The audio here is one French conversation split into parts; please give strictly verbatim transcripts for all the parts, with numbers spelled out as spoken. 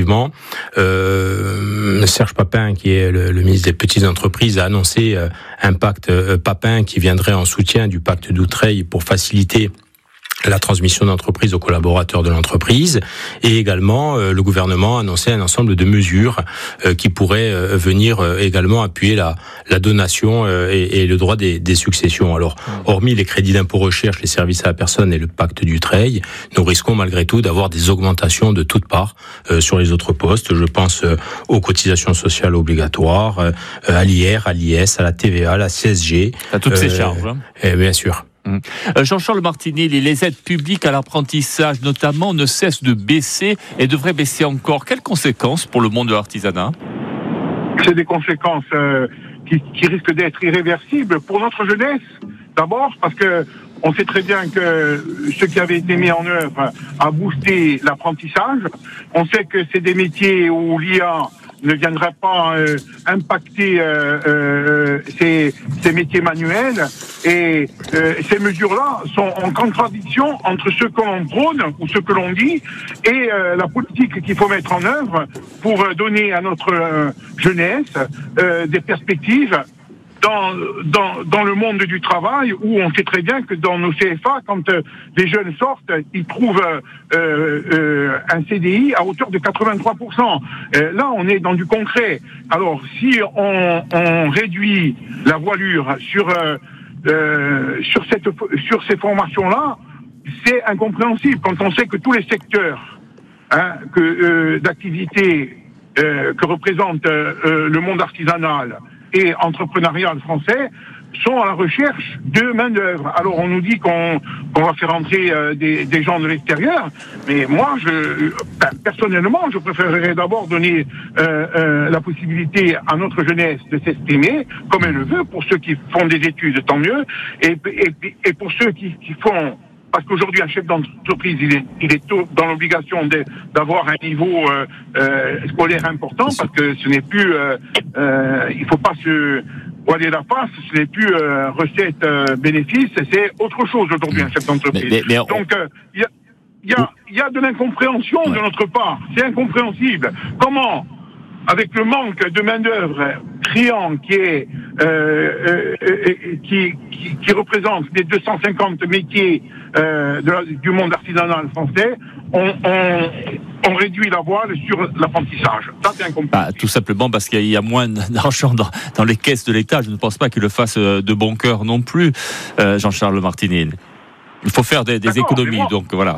effectivement, euh, Serge Papin, qui est le, le ministre des Petites Entreprises, a annoncé euh, un pacte euh, Papin qui viendrait en soutien du pacte d'Outreil pour faciliter la transmission d'entreprise aux collaborateurs de l'entreprise, et également euh, le gouvernement a annoncé un ensemble de mesures euh, qui pourraient euh, venir euh, également appuyer la, la donation euh, et, et le droit des, des successions. Alors, hormis les crédits d'impôt recherche, les services à la personne et le pacte d'Outreil, nous risquons malgré tout d'avoir des augmentations de toutes parts euh, sur les autres postes. Je pense euh, aux cotisations sociales obligatoires, euh, à l'I R, à l'I S, à la T V A, à la C S G. À toutes euh, ces charges. Hein. Et bien sûr. Jean-Charles Martinelli, les aides publiques à l'apprentissage notamment ne cessent de baisser et devraient baisser encore. Quelles conséquences pour le monde de l'artisanat ? C'est des conséquences euh, qui, qui risquent d'être irréversibles pour notre jeunesse. D'abord parce que on sait très bien que ce qui avait été mis en œuvre a boosté l'apprentissage. On sait que c'est des métiers où l'I A ne viendra pas euh, impacter euh, euh, ces, ces métiers manuels, et euh, ces mesures-là sont en contradiction entre ce que l'on prône ou ce que l'on dit et euh, la politique qu'il faut mettre en œuvre pour donner à notre euh, jeunesse euh, des perspectives Dans, dans, dans le monde du travail, où on sait très bien que dans nos C F A, quand euh, les jeunes sortent, ils trouvent euh, euh, un C D I à hauteur de quatre-vingt-trois pour cent. Euh, là, on est dans du concret. Alors, si on, on réduit la voilure sur, euh, euh, sur, cette, sur ces formations-là, c'est incompréhensible quand on sait que tous les secteurs hein, que, euh, d'activité euh, que représente euh, le monde artisanal et entrepreneurial français sont à la recherche de main-d'œuvre. Alors on nous dit qu'on, qu'on va faire entrer euh, des, des gens de l'extérieur, mais moi, je, ben, personnellement, je préférerais d'abord donner euh, euh, la possibilité à notre jeunesse de s'exprimer comme elle le veut. Pour ceux qui font des études, tant mieux, et, et, et pour ceux qui, qui font... Parce qu'aujourd'hui, un chef d'entreprise, il est, il est dans l'obligation de, d'avoir un niveau euh, euh, scolaire important, parce que ce n'est plus, euh, euh, il faut pas se voiler la face, ce n'est plus euh, recette euh, bénéfice, c'est autre chose aujourd'hui, un chef d'entreprise. Mais, mais, mais on... Donc, il euh, y, y, a, y a de l'incompréhension ouais. de notre part, c'est incompréhensible. Comment, avec le manque de main-d'œuvre criant qui est euh, euh, qui, qui, qui représente les deux cent cinquante métiers euh, de la, du monde artisanal français, on, on, on réduit la voile sur l'apprentissage. Ça, c'est incompréhensible. Bah, tout simplement parce qu'il y a moins d'argent dans, dans les caisses de l'État. Je ne pense pas qu'il le fasse de bon cœur non plus, euh, Jean-Charles Martinelli. Il faut faire des, des économies, moi, donc voilà.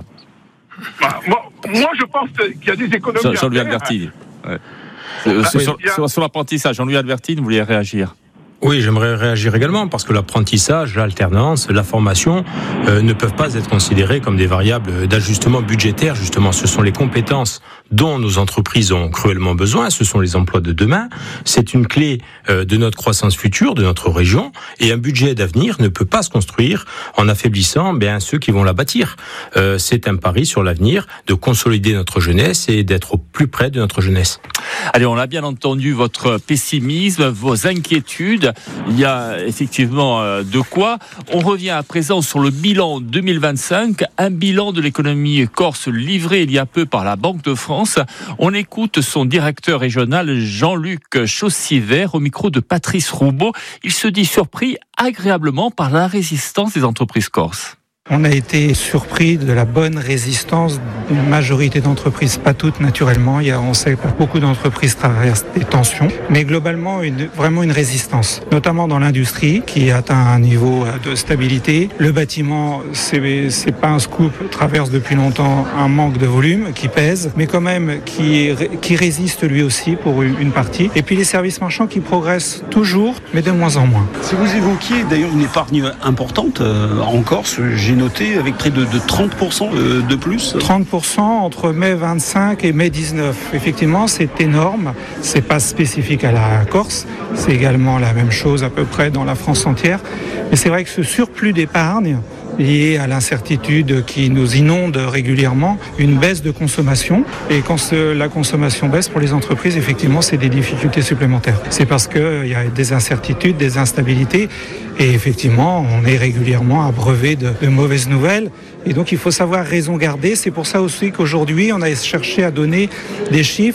Bah, moi, moi, je pense qu'il y a des économies Jean, Jean-Louis Albertini. Ouais. Euh, sur, sur, sur, sur l'apprentissage, Jean-Louis Albertini, vous vouliez réagir ? Oui, j'aimerais réagir également parce que l'apprentissage, l'alternance, la formation euh, ne peuvent pas être considérés comme des variables d'ajustement budgétaire. Justement, ce sont les compétences dont nos entreprises ont cruellement besoin. Ce sont les emplois de demain. C'est une clé euh, de notre croissance future, de notre région. Et un budget d'avenir ne peut pas se construire en affaiblissant bien ceux qui vont la bâtir. Euh, c'est un pari sur l'avenir de consolider notre jeunesse et d'être au plus près de notre jeunesse. Allez, on a bien entendu votre pessimisme, vos inquiétudes. Il y a effectivement de quoi. On revient à présent sur le bilan deux mille vingt-cinq, un bilan de l'économie corse livré il y a peu par la Banque de France. On écoute son directeur régional Jean-Luc Chaussivert au micro de Patrice Roubaud. Il se dit surpris agréablement par la résistance des entreprises corses. On a été surpris de la bonne résistance d'une majorité d'entreprises, pas toutes naturellement. Il y a, on sait que beaucoup d'entreprises traversent des tensions, mais globalement une, vraiment une résistance, notamment dans l'industrie qui atteint un niveau de stabilité. Le bâtiment, c'est, c'est pas un scoop, traverse depuis longtemps un manque de volume qui pèse, mais quand même qui, qui résiste lui aussi pour une partie. Et puis les services marchands qui progressent toujours, mais de moins en moins. Si vous évoquiez d'ailleurs une épargne importante euh, en Corse, j'ai noté avec près de, de trente pour cent de plus. trente pour cent entre mai vingt-cinq et mai dix-neuf. Effectivement, c'est énorme. C'est pas spécifique à la Corse. C'est également la même chose à peu près dans la France entière. Mais c'est vrai que ce surplus d'épargne lié à l'incertitude qui nous inonde régulièrement, une baisse de consommation. Et quand la consommation baisse pour les entreprises, effectivement, c'est des difficultés supplémentaires. C'est parce qu'il y a des incertitudes, des instabilités. Et effectivement, on est régulièrement abreuvé de, de mauvaises nouvelles. Et donc, il faut savoir raison garder. C'est pour ça aussi qu'aujourd'hui, on a cherché à donner des chiffres